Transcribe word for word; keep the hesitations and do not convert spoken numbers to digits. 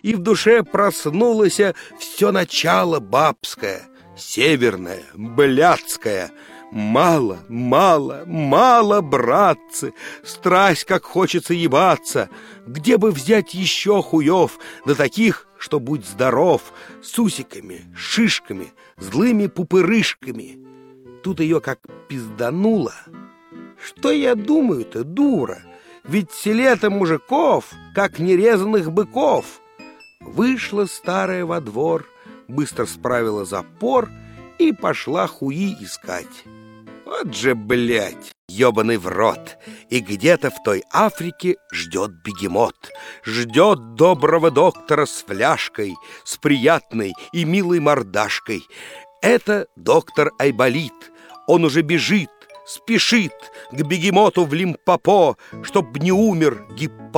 и в душе проснулось все начало бабское, северное, блядское. Мало, мало, мало, братцы, страсть, как хочется ебаться. Где бы взять еще хуев, да таких, что будь здоров, с усиками, шишками, злыми пупырышками. Тут ее как пиздануло. Что я думаю-то, дура? Ведь в селе-то мужиков, как нерезанных быков. Вышла старая во двор, быстро справила запор и пошла хуи искать. Вот же, блядь, ебаный в рот. И где-то в той Африке ждет бегемот. Ждет доброго доктора с фляжкой, с приятной и милой мордашкой. Это доктор Айболит. Он уже бежит, спешит к бегемоту в Лимпопо, чтоб не умер Гиппо.